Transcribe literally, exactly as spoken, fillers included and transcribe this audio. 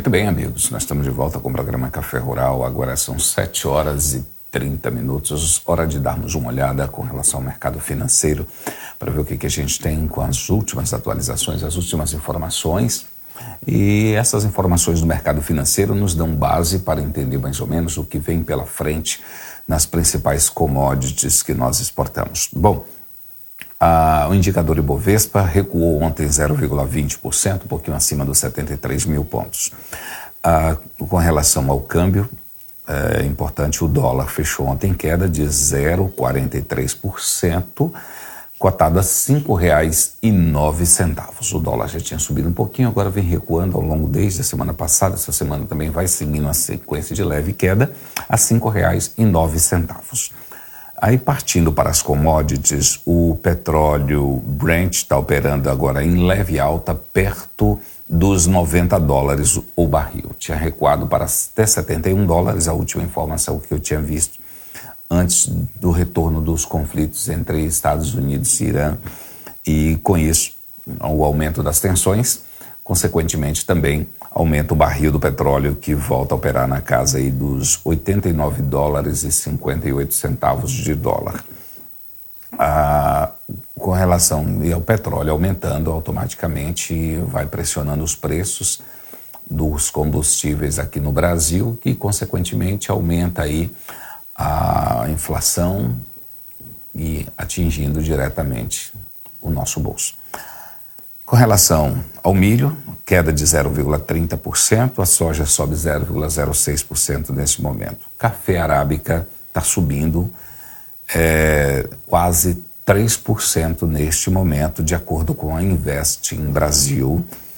Muito bem, amigos, nós estamos de volta com o programa Café Rural. Agora são sete horas e trinta minutos, hora de darmos uma olhada com relação ao mercado financeiro para ver o que, que a gente tem com as últimas atualizações, as últimas informações. E essas informações do mercado financeiro nos dão base para entender mais ou menos o que vem pela frente nas principais commodities que nós exportamos. Bom, Ah, o indicador Ibovespa recuou ontem zero vírgula vinte por cento, um pouquinho acima dos setenta e três mil pontos. Ah, com relação ao câmbio, é importante, o dólar fechou ontem em queda de zero vírgula quarenta e três por cento, cotado a cinco reais e nove centavos. O dólar já tinha subido um pouquinho, agora vem recuando ao longo desde a semana passada. Essa semana também vai seguindo uma sequência de leve queda a cinco reais e nove centavos. Aí, partindo para as commodities, o petróleo Brent está operando agora em leve alta, perto dos noventa dólares o barril. Tinha recuado para até setenta e um dólares, a última informação que eu tinha visto antes do retorno dos conflitos entre Estados Unidos e Irã. E, com isso, o aumento das tensões, consequentemente, também aumenta o barril do petróleo, que volta a operar na casa aí dos oitenta e nove dólares e cinquenta e oito centavos de dólar. Ah, com relação ao petróleo aumentando, automaticamente vai pressionando os preços dos combustíveis aqui no Brasil, que consequentemente aumenta aí a inflação e atingindo diretamente o nosso bolso. Com relação ao milho, queda de zero vírgula trinta por cento, a soja sobe zero vírgula zero seis por cento nesse momento. Café arábica está subindo é, quase três por cento neste momento, de acordo com a Invest em Brasil.